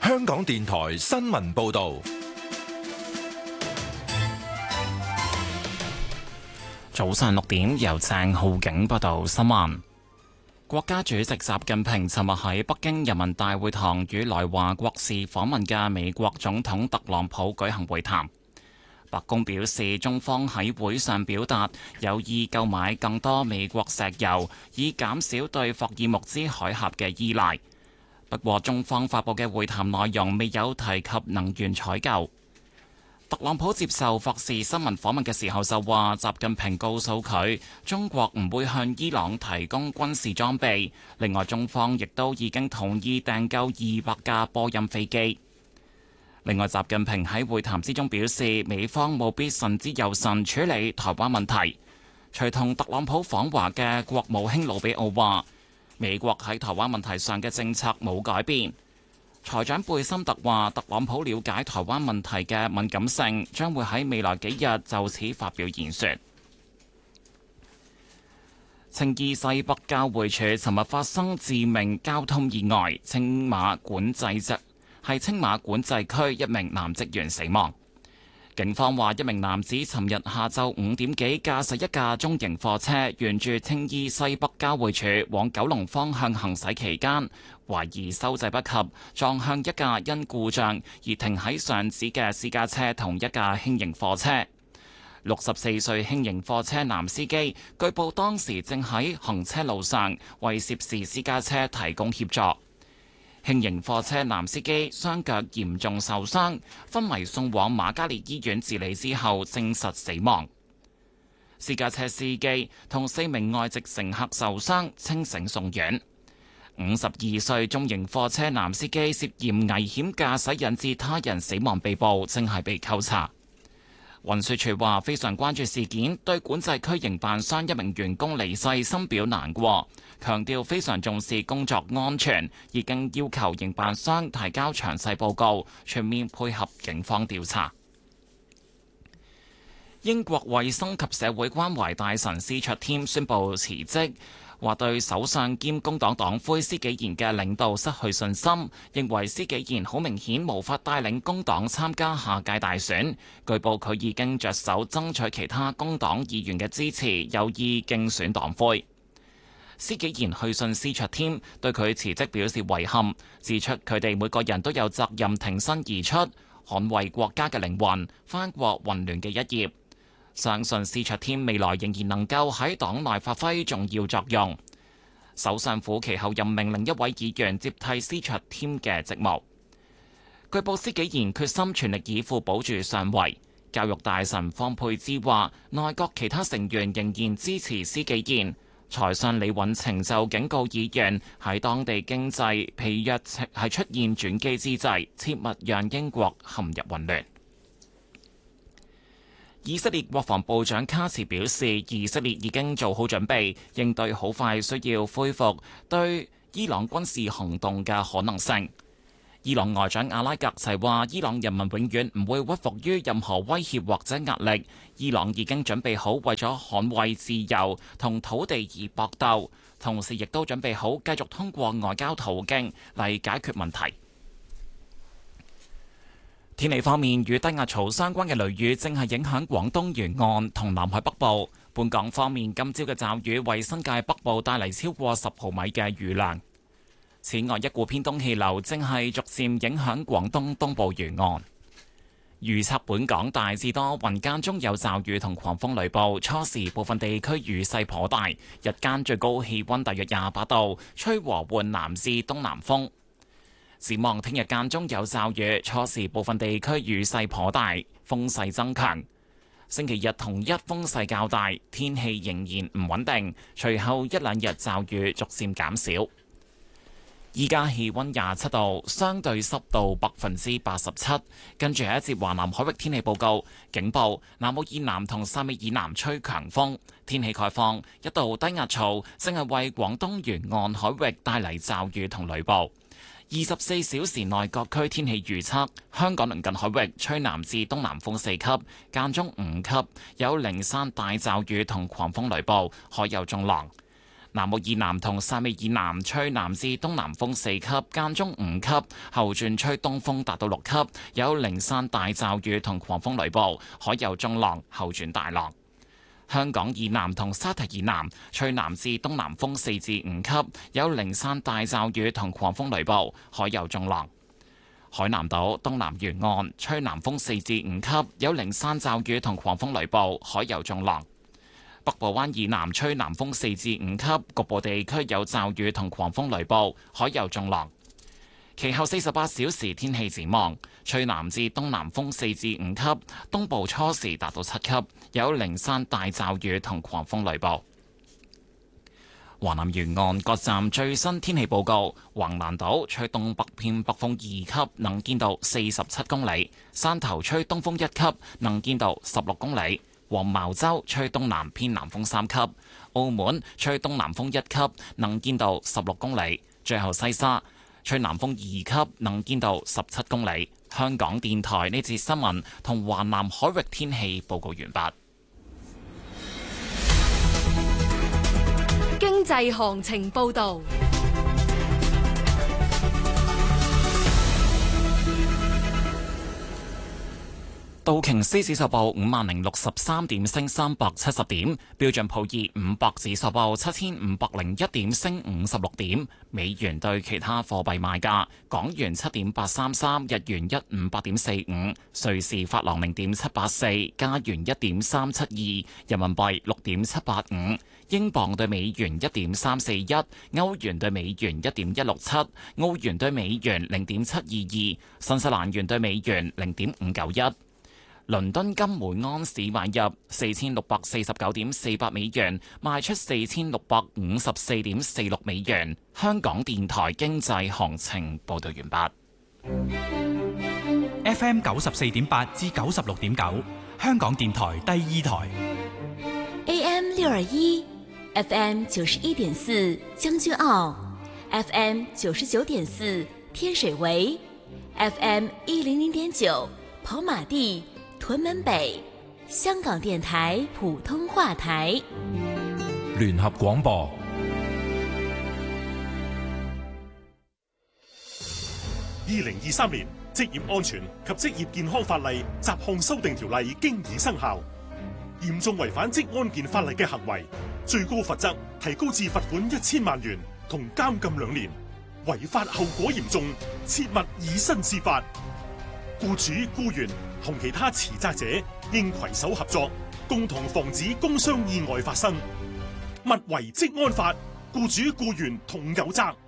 香港電台新聞報道。 早上6點，由鄭浩景報道新聞。國家主席習近平尋日喺北京人民大會堂與來華國事訪問嘅美國總統特朗普舉行會談。白宮表示，中方喺會上表達有意購買更多美國石油，以減少對霍爾木茲海峽嘅依賴。不過，中方發佈嘅會談內容未有提及能源採購。特朗普接受霍士新聞訪問嘅時候就話，習近平告訴佢，中國唔會向伊朗提供軍事裝備。另外，中方亦都已經同意訂購200架波音飛機。另外，習近平喺會談之中表示，美方務必慎之又慎處理台灣問題。隨同特朗普訪華嘅國務卿魯比奧話，美國喺台灣問題上嘅政策冇改變。財長貝森特話，特朗普了解台灣問題嘅敏感性，將會喺未來幾日就此發表演說。青衣西北交匯處尋日發生致命交通意外，青馬管制區一名男職員死亡。警方話，一名男子尋日下晝5點幾駕駛一架中型貨車，沿住青衣西北交匯處往九龍方向行駛期間，懷疑收掣不及，撞向一架因故障而停喺上址嘅私家車同一架輕型貨車。64歲輕型貨車男司機據報當時正喺行車路上為涉事私家車提供協助。輕型貨車男司機雙腳嚴重受傷，昏迷送往瑪嘉烈醫院治理之後證實死亡。私家車司機同4名外籍乘客受傷，清醒送院。52歲中型貨車男司機涉嫌危險駕駛引致他人死亡被捕，正係被扣查。運輸署話非常關注事件，對管制區營辦商一名員工離世深表難過，強調非常重視工作安全，已經要求營辦商提交詳細報告，全面配合警方調查。英國衛生及社會關懷大臣司卓添宣布辭職，話對首相兼工黨黨魁施紀賢嘅領導失去信心，認為施紀賢好明顯無法帶領工黨參加下屆大選。據報佢已經着手爭取其他工黨議員嘅支持，有意競選黨魁。施紀賢去信司卓添，對佢辭職表示遺憾，指出佢哋每個人都有責任挺身而出，捍衛國家嘅靈魂，翻過混亂嘅一頁。相信司卓添未來仍然能夠喺黨內發揮重要作用。首相府其後任命另一位議員接替司卓添嘅職務。據報施紀賢決心全力以赴保住上位。教育大臣方佩芝話，內閣其他成員仍然支持施紀賢。財相李允晴就警告議員喺當地經濟疲弱係出現轉機之際，切勿讓英國陷入混亂。以色列國防部長卡茨表示，以色列已經做好準備，應對好快需要恢復對伊朗軍事行動嘅可能性。伊朗外長阿拉格齊話，伊朗人民永遠唔會屈服於任何威脅或者壓力。伊朗已經準備好為咗捍衛自由同土地而搏鬥，同時亦都準備好繼續通過外交途徑嚟解決問題。天氣方面，與低壓槽相關嘅雷雨正係影響廣東沿岸同南海北部。本港方面，今朝嘅驟雨為新界北部帶嚟超過10毫米嘅雨量。此外，一股偏東氣流正係逐漸影響廣東東部沿岸。預測本港大致多雲，間中有驟雨同狂風雷暴，初時部分地區雨勢頗大，日間最高氣溫大約28度，吹和緩南至東南風。展望聽日間中有驟雨，初時部分地區雨勢頗大，風勢增強。星期日同一風勢較大，天氣仍然唔穩定，隨後一兩日驟雨逐漸減少。依家氣溫27度，相對濕度87%。跟住係一節華南海域天氣報告，警報：南澳以南同汕尾以南吹強風，天氣概況，一道低壓槽正係為廣東沿岸海域帶嚟驟雨同雷暴。24小時內各區天氣預測：香港鄰近海域吹南至東南風4級，間中5級，有零散大驟雨同狂風雷暴，海有中浪。 南澳以南同汕尾以南吹南至東南風4級，間中5級，後轉吹東風達到6級，有零散大驟雨同狂風雷暴，海有中浪，後轉大浪。香港以南同沙堤以南吹南至東南風4至5級，有零散大驟雨同狂風雷暴，海有中浪。海南島東南沿岸吹南風4至5級，有零散驟雨同狂風雷暴，海有中浪。北部灣以南吹南風4至5級，局部地區有驟雨同狂風雷暴，海有中浪。其後48小時天氣展望，吹南至東南風4至5級，東部初時達到7級，有零散大驟雨同狂風雷暴。華南沿岸各站最新天氣報告：橫瀾島吹東北偏北風2級，能見度47公里；汕頭吹東風1級，能見度16公里；黃茅洲吹東南偏南風3級；澳門吹東南風1級，能見度16公里；最後西沙吹南風2級，能見度17公里。香港電台呢節新聞同華南海域天氣報告完畢。 經濟行情報導。 道瓊斯指數報50,063點，升370點；標準普爾500指數報7501點，升56點。美元對其他貨幣賣價：港元7.833，日元158.45，瑞士法郎0.784，加元1.372，人民幣6.785，英鎊對美元1.341，歐元對美元1.167，澳元對美元0.722，新西蘭元對美元0.591。倫敦金每安士買入4649.48美元，賣出4654.46美元。香港電台經濟行情報道完畢。FM 94.8至96.9，香港電台第2台。 AM 621 FM 91.4將軍澳 FM 99.4天水圍 FM 100.9跑馬地屯門北，香港電台普通話台。 聯合廣播。 2023年職業安全及職業健康法例雜項修訂條例經已生效，嚴重違反職安健法例嘅行為，最高罰則提高至罰款1000萬元同監禁2年，違法後果嚴重，切勿以身試法。僱主、僱員同其他持責者應攜手合作，共同防止工傷意外發生。勿違職安法，僱主僱員同有責。